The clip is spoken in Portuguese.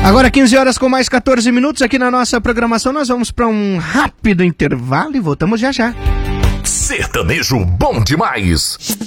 Agora 15 horas com mais 14 minutos aqui na nossa programação. Nós vamos para um rápido intervalo e voltamos já já. Sertanejo bom demais.